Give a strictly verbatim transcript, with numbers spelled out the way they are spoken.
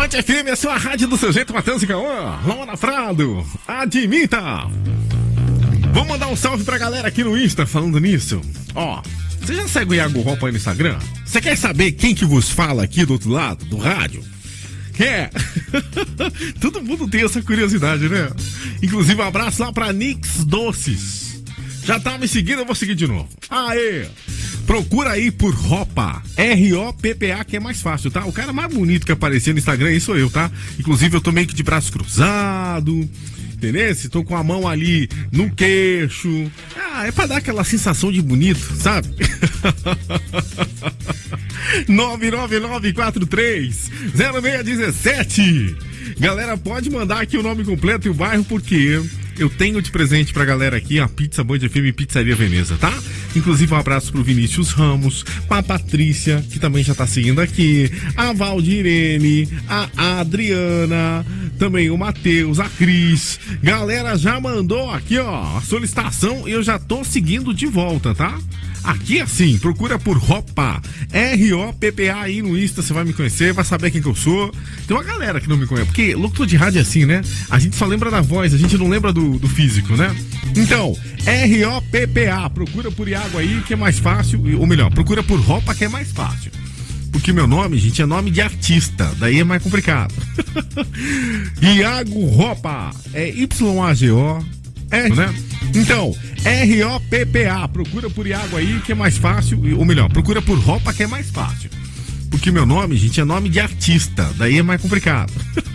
Band F M, a sua rádio do seu jeito, Matheus e Cauã, Laura Prado, admita! Vou mandar um salve pra galera aqui no Insta falando nisso. Ó, você já segue o Iago Ropa aí no Instagram? Você quer saber quem que vos fala aqui do outro lado, do rádio? É, todo mundo tem essa curiosidade, né? Inclusive, um abraço lá pra Nix Doces. Já tá me seguindo, eu vou seguir de novo. Aê! Procura aí por Ropa, R O P P A, que é mais fácil, tá? O cara mais bonito que aparecia no Instagram aí sou eu, tá? Inclusive, eu tô meio que de braço cruzado, entendeu? Tô com a mão ali no queixo. Ah, é pra dar aquela sensação de bonito, sabe? nove nove nove quatro três zero seis um sete. Galera, pode mandar aqui o nome completo e o bairro, porque eu tenho de presente pra galera aqui a pizza Band F M Pizzaria Veneza, tá? Inclusive, um abraço pro Vinícius Ramos, pra Patrícia, que também já tá seguindo aqui, a Valdirene, a Adriana, também o Matheus, a Cris. Galera, já mandou aqui, ó, a solicitação e eu já tô seguindo de volta, tá? Aqui assim, procura por Ropa, R O P P A aí no Insta, você vai me conhecer, vai saber quem que eu sou. Tem uma galera que não me conhece, porque locutor de rádio é assim, né? A gente só lembra da voz, a gente não lembra do, do físico, né? Então, R O P P A, procura por Iago aí, que é mais fácil, ou melhor, procura por Ropa, que é mais fácil. Porque meu nome, gente, é nome de artista, daí é mais complicado. Iago Ropa, é Y A G O, é, né? Então, R O P P A, procura por Iago aí, que é mais fácil, ou melhor, procura por Ropa, que é mais fácil. Porque meu nome, gente, é nome de artista, daí é mais complicado.